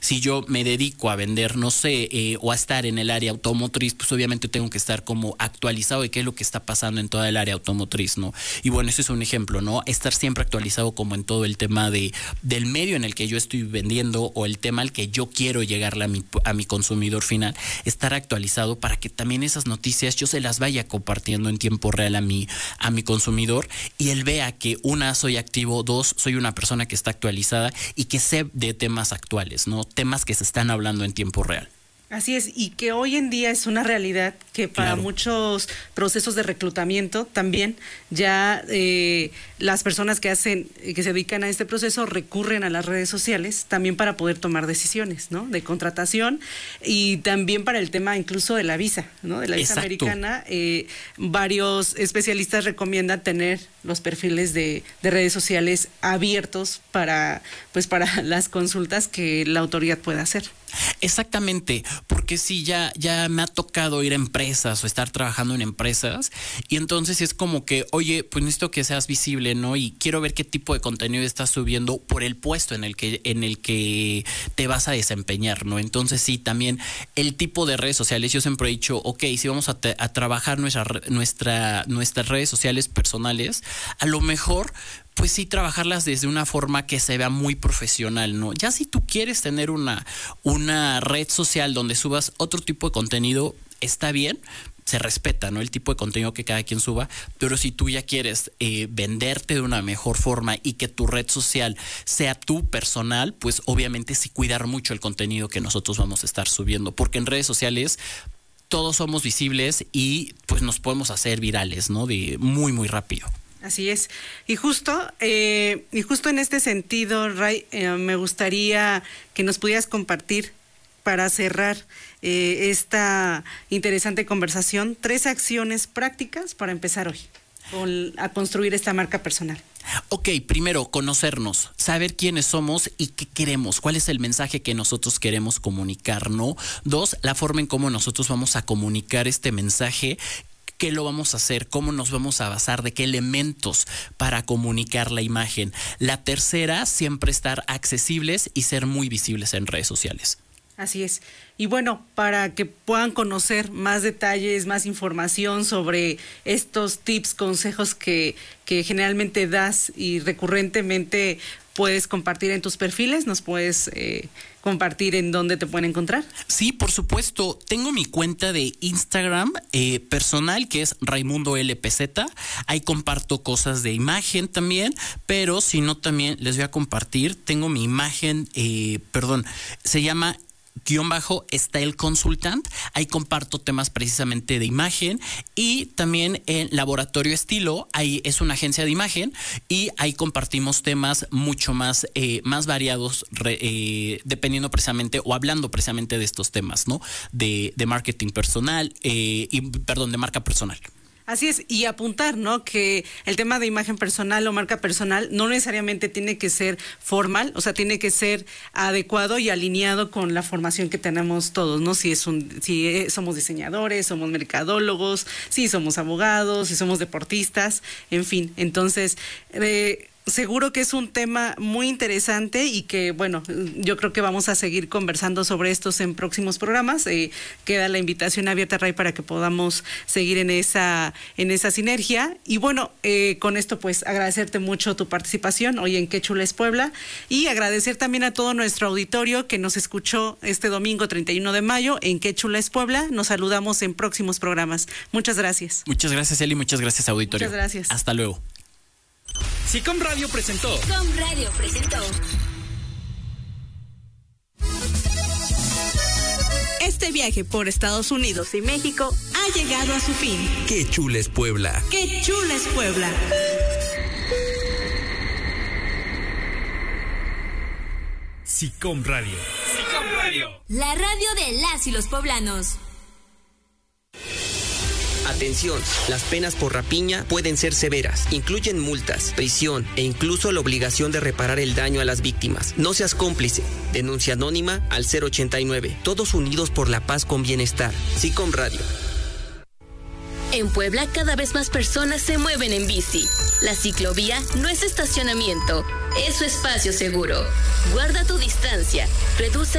si yo me dedico a vender, no sé, o a estar en el área automotriz, pues obviamente tengo que estar como actualizado de qué es lo que está pasando en toda el área automotriz, ¿no? Y bueno, ese es un ejemplo, ¿no? Estar siempre actualizado como en todo el tema del medio en el que yo estoy vendiendo o el tema al que yo quiero llegarle a mi consumidor final, estar actualizado para que también esas noticias yo se las vaya compartiendo en tiempo real a mi consumidor y él vea que una, soy activo, dos, soy una persona que está actualizada y que sé de temas actuales, ¿no? Temas que se están hablando en tiempo real. Así es, y que hoy en día es una realidad que para muchos procesos de reclutamiento también ya las personas que se dedican a este proceso recurren a las redes sociales también para poder tomar decisiones, ¿no? De contratación y también para el tema incluso de la visa, ¿no? De la visa americana, varios especialistas recomiendan tener los perfiles de redes sociales abiertos para las consultas que la autoridad pueda hacer. Exactamente, porque sí, ya me ha tocado ir a empresas o estar trabajando en empresas y entonces es como que, oye, pues necesito que seas visible, ¿no? Y quiero ver qué tipo de contenido estás subiendo por el puesto en el que te vas a desempeñar, ¿no? Entonces sí, también el tipo de redes sociales, yo siempre he dicho, ok, si vamos a trabajar nuestras redes sociales personales, a lo mejor pues sí, trabajarlas desde una forma que se vea muy profesional, ¿no? Ya si tú quieres tener una red social donde subas otro tipo de contenido, está bien, se respeta, ¿no? El tipo de contenido que cada quien suba, pero si tú ya quieres venderte de una mejor forma y que tu red social sea tu personal, pues obviamente sí cuidar mucho el contenido que nosotros vamos a estar subiendo, porque en redes sociales todos somos visibles y pues nos podemos hacer virales, ¿no? De muy, muy rápido. Así es. Y justo en este sentido, Ray, me gustaría que nos pudieras compartir para cerrar esta interesante conversación 3 acciones prácticas para empezar hoy a construir esta marca personal. Ok, primero, conocernos, saber quiénes somos y qué queremos, cuál es el mensaje que nosotros queremos comunicar, ¿no? 2, la forma en cómo nosotros vamos a comunicar este mensaje. ¿Qué lo vamos a hacer? ¿Cómo nos vamos a basar? ¿De qué elementos para comunicar la imagen? La tercera, siempre estar accesibles y ser muy visibles en redes sociales. Así es. Y bueno, para que puedan conocer más detalles, más información sobre estos tips, consejos que generalmente das y recurrentemente puedes compartir en tus perfiles, ¿nos puedes compartir en dónde te pueden encontrar? Sí, por supuesto. Tengo mi cuenta de Instagram personal, que es Raimundo LPZ. Ahí comparto cosas de imagen también, pero si no, también les voy a compartir. Tengo mi imagen, se llama _Style Consultant. Ahí comparto temas precisamente de imagen y también en Laboratorio Estilo. Ahí es una agencia de imagen y ahí compartimos temas mucho más variados dependiendo precisamente o hablando precisamente de estos temas, ¿no? De marketing personal de marca personal. Así es, y apuntar, ¿no? Que el tema de imagen personal o marca personal no necesariamente tiene que ser formal, o sea, tiene que ser adecuado y alineado con la formación que tenemos todos, ¿no? Si somos diseñadores, somos mercadólogos, si somos abogados, si somos deportistas, en fin. Entonces, seguro que es un tema muy interesante y que, bueno, yo creo que vamos a seguir conversando sobre estos en próximos programas. Queda la invitación abierta, Ray, para que podamos seguir en esa sinergia. Y bueno, con esto pues agradecerte mucho tu participación hoy en Qué Chula es Puebla y agradecer también a todo nuestro auditorio que nos escuchó este domingo 31 de mayo en Qué Chula es Puebla. Nos saludamos en próximos programas. Muchas gracias. Muchas gracias, Eli. Muchas gracias, auditorio. Muchas gracias. Hasta luego. SICOM Radio presentó. Este viaje por Estados Unidos y México ha llegado a su fin. Qué chula es Puebla. Qué chula es Puebla. SICOM Radio. La radio de las y los poblanos. Atención, las penas por rapiña pueden ser severas, incluyen multas, prisión e incluso la obligación de reparar el daño a las víctimas. No seas cómplice. Denuncia anónima al 089. Todos unidos por la paz con bienestar. SICOM Radio. En Puebla cada vez más personas se mueven en bici. La ciclovía no es estacionamiento, es su espacio seguro. Guarda tu distancia, reduce